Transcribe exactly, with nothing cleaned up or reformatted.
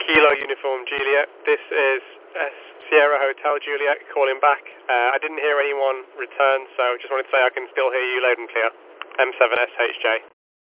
Kilo Uniform Juliet, this is uh, Sierra Hotel Juliet calling back. Uh, I didn't hear anyone return, so just wanted to say I can still hear you loud and clear. M seven S H J.